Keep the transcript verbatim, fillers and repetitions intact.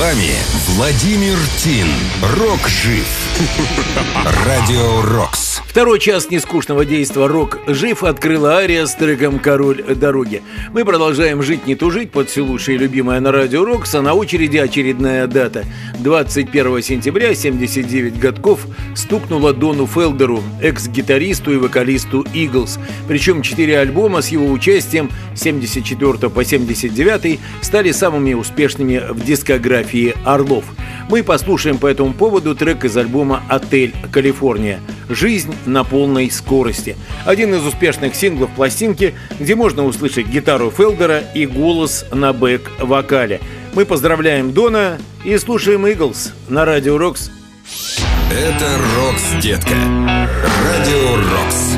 вами Владимир Тин. Рок жив. Радио Рокс. Второй час нескучного действа «Рок жив» открыла Ария с треком «Король дороги». Мы продолжаем жить, не тужить, под все лучшее и любимое на радио Рокс, а на очереди очередная дата. двадцать первого сентября, семьдесят девять годков, стукнула Дону Фелдеру, экс-гитаристу и вокалисту «Иглз». Причем четыре альбома с его участием с семьдесят четвёртого по семьдесят девятый стали самыми успешными в дискографии «Орлов». Мы послушаем по этому поводу трек из альбома «Отель Калифорния». «Жизнь на полной скорости». Один из успешных синглов пластинки, где можно услышать гитару Фелдера и голос на бэк-вокале. Мы поздравляем Дона и слушаем «Иглз» на радио Рокс. Это Рокс, детка. Радио Рокс.